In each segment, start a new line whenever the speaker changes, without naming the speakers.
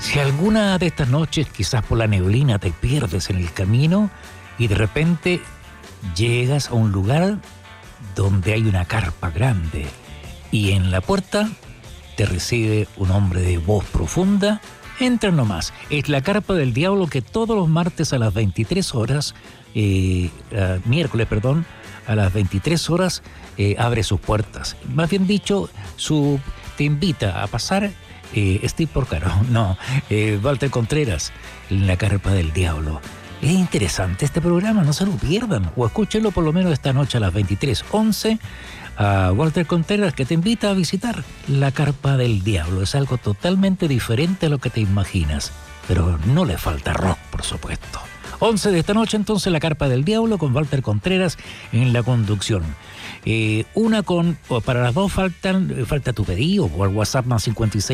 Si alguna de estas noches, quizás por la neblina, te pierdes en el camino y de repente llegas a un lugar donde hay una carpa grande y en la puerta te recibe un hombre de voz profunda, entra nomás. Es la Carpa del Diablo, que todos los martes a las 23 horas, miércoles, a las 23 horas abre sus puertas. Más bien dicho, te invita a pasar Steve Porcaro, Walter Contreras, en la Carpa del Diablo. Es interesante este programa, no se lo pierdan, o escúchenlo por lo menos esta noche a las 23:11 a Walter Contreras, que te invita a visitar la Carpa del Diablo. Es algo totalmente diferente a lo que te imaginas, pero no le falta rock, por supuesto. 11 de esta noche, entonces, la Carpa del Diablo con Walter Contreras en la conducción. Para las dos falta tu pedido por WhatsApp más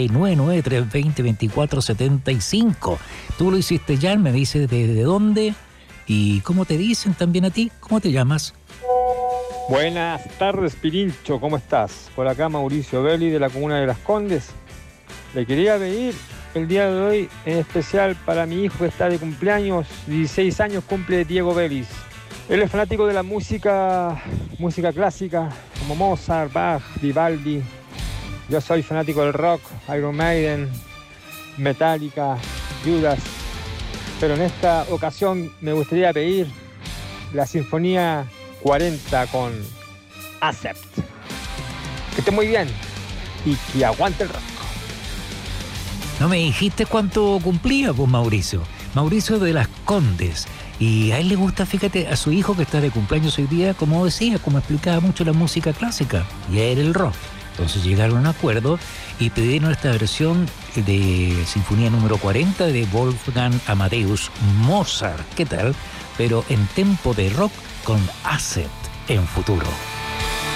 56993202475. Tú lo hiciste ya, me dices de dónde y cómo te dicen también a ti. ¿Cómo te llamas?
Buenas tardes, Pirincho, ¿cómo estás? Por acá Mauricio Belli de la comuna de Las Condes. Le quería pedir el día de hoy en especial para mi hijo que está de cumpleaños, 16 años cumple Diego Vélez. Él es fanático de la música clásica como Mozart, Bach, Vivaldi. Yo soy fanático del rock, Iron Maiden, Metallica, Judas. Pero en esta ocasión me gustaría pedir la Sinfonía 40 con Accept. Que esté muy bien y que aguante el rock.
No me dijiste cuánto cumplía, pues, Mauricio. Mauricio de Las Condes. Y a él le gusta, fíjate, a su hijo que está de cumpleaños hoy día, como decía, como explicaba mucho la música clásica, y a él el rock. Entonces llegaron a un acuerdo y pidieron esta versión de Sinfonía número 40 de Wolfgang Amadeus Mozart. ¿Qué tal? Pero en tempo de rock con Accept en futuro.